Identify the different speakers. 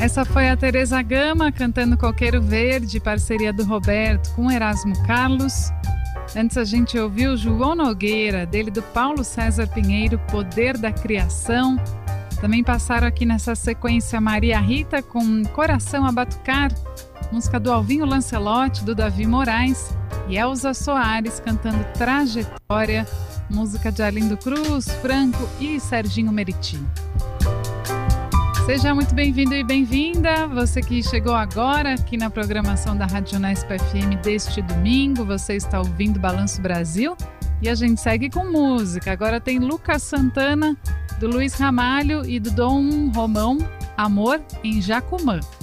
Speaker 1: Essa foi a Teresa Gama cantando Coqueiro Verde, parceria do Roberto com Erasmo Carlos. Antes a gente ouviu João Nogueira, dele do Paulo César Pinheiro, Poder da Criação. Também passaram aqui nessa sequência Maria Rita com Coração a Batucar, música do Alvinho Lancelotti, do Davi Moraes, e Elza Soares cantando Trajetória, música de Arlindo Cruz, Franco e Serginho Meriti. Seja muito bem-vindo e bem-vinda, você que chegou agora aqui na programação da Rádio Unesp FM deste domingo, você está ouvindo Balanço Brasil e a gente segue com música. Agora tem Lucas Santana, do Luiz Ramalho e do Dom Romão, Amor em Jacumã.